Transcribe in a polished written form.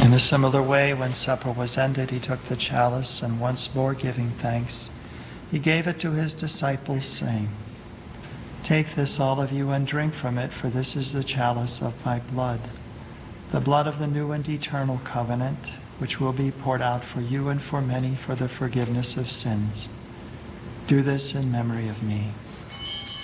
In a similar way, when supper was ended, he took the chalice, and once more giving thanks, he gave it to his disciples, saying, "Take this, all of you, and drink from it, for this is the chalice of my blood, the blood of the new and eternal covenant, which will be poured out for you and for many for the forgiveness of sins. Do this in memory of me."